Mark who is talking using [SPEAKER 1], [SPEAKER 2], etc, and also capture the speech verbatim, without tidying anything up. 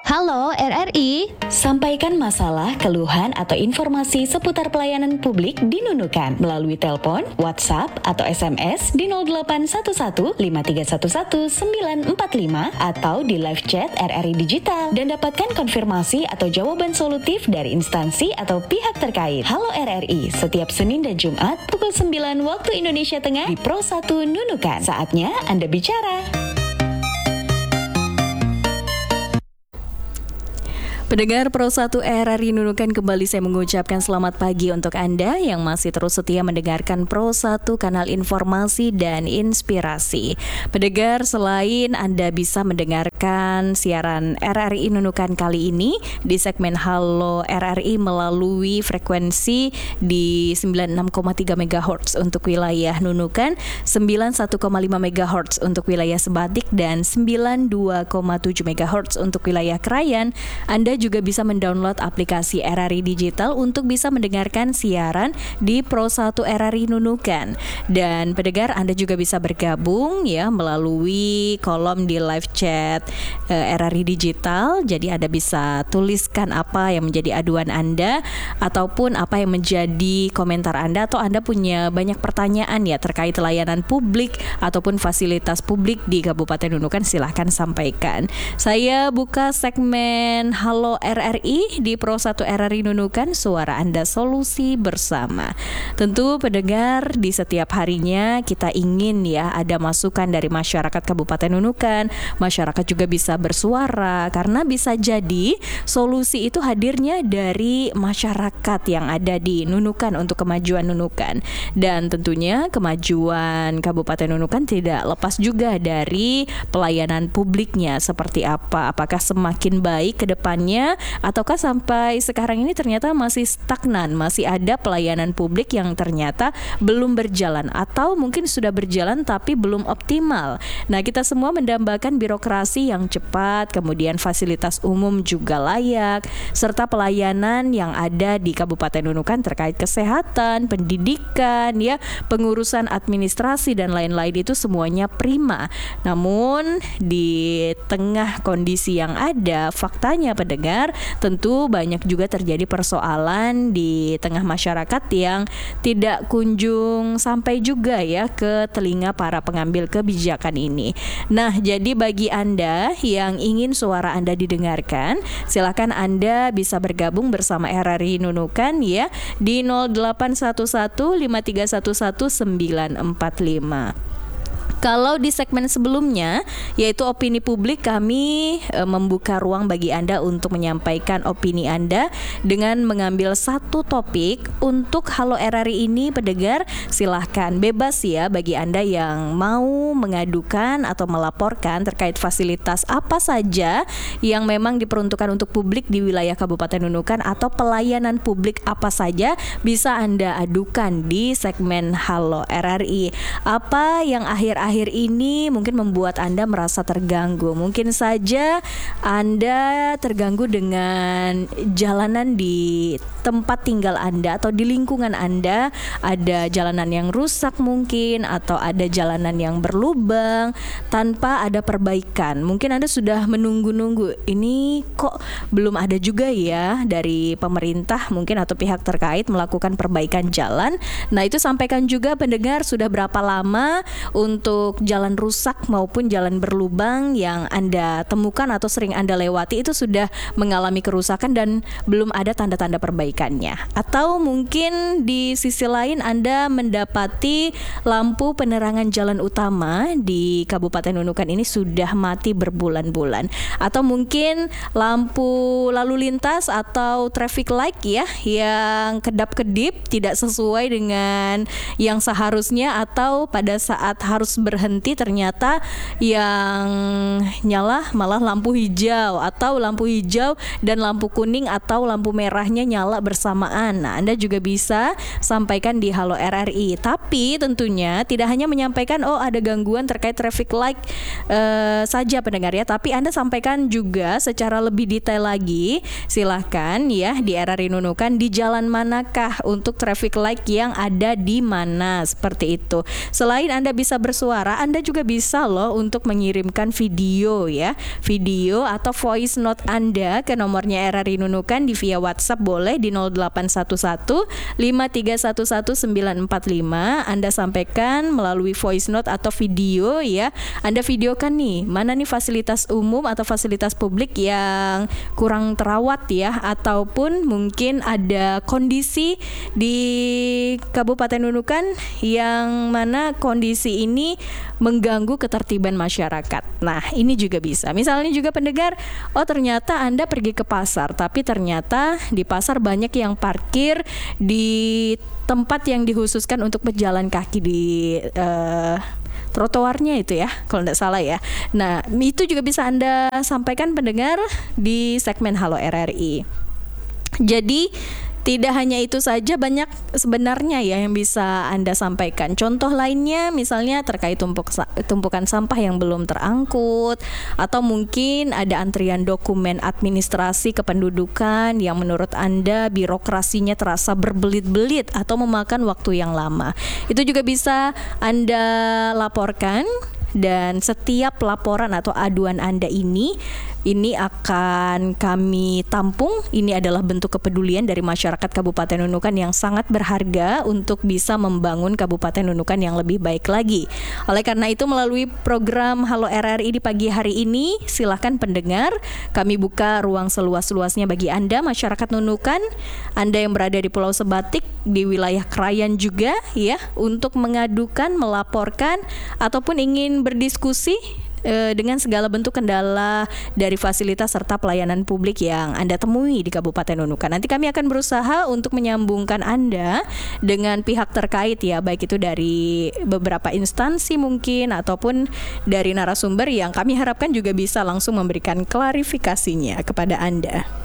[SPEAKER 1] Halo R R I,
[SPEAKER 2] sampaikan masalah, keluhan, atau informasi seputar pelayanan publik di Nunukan melalui telepon, WhatsApp, atau S M S di nol delapan satu satu lima tiga satu satu sembilan empat lima atau di live chat R R I Digital dan dapatkan konfirmasi atau jawaban solutif dari instansi atau pihak terkait. Halo R R I, setiap Senin dan Jumat pukul sembilan waktu Indonesia Tengah di Pro satu Nunukan. Saatnya Anda bicara.
[SPEAKER 3] Pendengar Pro satu R R I Nunukan, kembali saya mengucapkan selamat pagi untuk Anda yang masih terus setia mendengarkan Pro satu, kanal informasi dan inspirasi. Pendengar, selain Anda bisa mendengarkan siaran R R I Nunukan kali ini di segmen Halo R R I melalui frekuensi di sembilan puluh enam koma tiga megahertz untuk wilayah Nunukan, sembilan puluh satu koma lima megahertz untuk wilayah Sebatik, dan sembilan puluh dua koma tujuh megahertz untuk wilayah Krayan. Anda juga bisa mendownload aplikasi R R I Digital untuk bisa mendengarkan siaran di Pro satu R R I Nunukan. Dan pendengar, Anda juga bisa bergabung ya melalui kolom di live chat eh, R R I Digital. Jadi Anda bisa tuliskan apa yang menjadi aduan Anda ataupun apa yang menjadi komentar Anda, atau Anda punya banyak pertanyaan ya terkait layanan publik ataupun fasilitas publik di Kabupaten Nunukan, silahkan sampaikan. Saya buka segmen Halo R R I di Pro satu R R I Nunukan, suara Anda solusi bersama. Tentu pendengar, di setiap harinya kita ingin ya ada masukan dari masyarakat Kabupaten Nunukan. Masyarakat juga bisa bersuara karena bisa jadi solusi itu hadirnya dari masyarakat yang ada di Nunukan untuk kemajuan Nunukan. Dan tentunya kemajuan Kabupaten Nunukan tidak lepas juga dari pelayanan publiknya seperti apa. Apakah semakin baik ke depannya, ataukah sampai sekarang ini ternyata masih stagnan, masih ada pelayanan publik yang ternyata belum berjalan atau mungkin sudah berjalan tapi belum optimal. Nah, kita semua mendambakan birokrasi yang cepat, kemudian fasilitas umum juga layak, serta pelayanan yang ada di Kabupaten Nunukan terkait kesehatan, pendidikan, ya, pengurusan administrasi dan lain-lain itu semuanya prima. Namun di tengah kondisi yang ada, faktanya pendengar, tentu banyak juga terjadi persoalan di tengah masyarakat yang tidak kunjung sampai juga ya ke telinga para pengambil kebijakan ini. Nah, jadi bagi Anda yang ingin suara Anda didengarkan, silakan Anda bisa bergabung bersama R R I Nunukan ya di nol delapan satu satu lima tiga satu satu sembilan empat lima. Kalau di segmen sebelumnya, yaitu opini publik, kami e, membuka ruang bagi Anda untuk menyampaikan opini Anda dengan mengambil satu topik untuk Halo R R I ini. Pendengar, silahkan bebas ya bagi Anda yang mau mengadukan atau melaporkan terkait fasilitas apa saja yang memang diperuntukkan untuk publik di wilayah Kabupaten Nunukan, atau pelayanan publik apa saja bisa Anda adukan di segmen Halo R R I. Apa yang akhir-akhir akhir ini mungkin membuat Anda merasa terganggu. Mungkin saja Anda terganggu dengan jalanan di tempat tinggal Anda atau di lingkungan Anda. Ada jalanan yang rusak mungkin, atau ada jalanan yang berlubang tanpa ada perbaikan. Mungkin Anda sudah menunggu-nunggu, ini kok belum ada juga ya dari pemerintah mungkin atau pihak terkait melakukan perbaikan jalan. Nah, itu sampaikan juga pendengar, sudah berapa lama untuk jalan rusak maupun jalan berlubang yang Anda temukan atau sering Anda lewati itu sudah mengalami kerusakan dan belum ada tanda-tanda perbaikannya. Atau mungkin di sisi lain Anda mendapati lampu penerangan jalan utama di Kabupaten Nunukan ini sudah mati berbulan-bulan. Atau mungkin lampu lalu lintas atau traffic light ya yang kedap-kedip tidak sesuai dengan yang seharusnya, atau pada saat harus berhenti ternyata yang nyala malah lampu hijau, atau lampu hijau dan lampu kuning atau lampu merahnya nyala bersamaan. Nah, Anda juga bisa sampaikan di Halo R R I. Tapi tentunya tidak hanya menyampaikan oh ada gangguan terkait traffic light uh, saja pendengar ya, tapi Anda sampaikan juga secara lebih detail lagi. Silahkan ya di R R I Nunukan, di jalan manakah untuk traffic light yang ada di mana, seperti itu. Selain Anda bisa bersuara suara, Anda juga bisa loh untuk mengirimkan video ya, video atau voice note Anda ke nomornya R R I Nunukan di via WhatsApp boleh di nol delapan satu satu lima tiga satu satu sembilan empat lima. Anda sampaikan melalui voice note atau video ya. Anda videokan nih, mana nih fasilitas umum atau fasilitas publik yang kurang terawat ya, ataupun mungkin ada kondisi di Kabupaten Nunukan yang mana kondisi ini mengganggu ketertiban masyarakat. Nah, ini juga bisa. Misalnya juga pendengar, oh ternyata Anda pergi ke pasar, tapi ternyata di pasar banyak yang parkir di tempat yang dikhususkan untuk pejalan kaki di uh, trotoarnya itu ya, kalau tidak salah ya. Nah, itu juga bisa Anda sampaikan pendengar di segmen Halo R R I. Jadi tidak hanya itu saja, banyak sebenarnya ya yang bisa Anda sampaikan. Contoh lainnya misalnya terkait tumpuk, tumpukan sampah yang belum terangkut, atau mungkin ada antrian dokumen administrasi kependudukan yang menurut Anda birokrasinya terasa berbelit-belit atau memakan waktu yang lama. Itu juga bisa Anda laporkan. Dan setiap laporan atau aduan Anda ini ini akan kami tampung. Ini adalah bentuk kepedulian dari masyarakat Kabupaten Nunukan yang sangat berharga untuk bisa membangun Kabupaten Nunukan yang lebih baik lagi. Oleh karena itu, melalui program Halo R R I di pagi hari ini, silakan pendengar, kami buka ruang seluas-luasnya bagi Anda masyarakat Nunukan, Anda yang berada di Pulau Sebatik, di wilayah Krayan juga ya, untuk mengadukan, melaporkan ataupun ingin berdiskusi eh, dengan segala bentuk kendala dari fasilitas serta pelayanan publik yang Anda temui di Kabupaten Nunukan. Nanti kami akan berusaha untuk menyambungkan Anda dengan pihak terkait ya, baik itu dari beberapa instansi mungkin ataupun dari narasumber yang kami harapkan juga bisa langsung memberikan klarifikasinya kepada Anda.